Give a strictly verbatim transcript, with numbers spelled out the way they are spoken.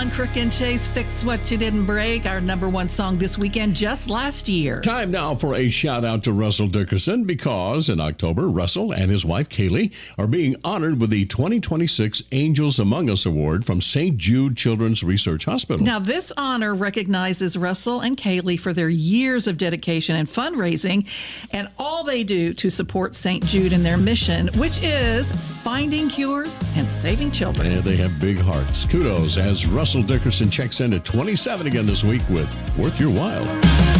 on Crook and Chase, Fix What You Didn't Break, our number one song this weekend, just last year. Time now for a shout out to Russell Dickerson, because in October, Russell and his wife Kaylee are being honored with the twenty twenty-six Angels Among Us Award from Saint Jude Children's Research Hospital. Now, this honor recognizes Russell and Kaylee for their years of dedication and fundraising and all they do to support Saint Jude in their mission, which is finding cures and saving children. And they have big hearts. Kudos as Russell Dickerson checks in at twenty-seven again this week with Worth Your While.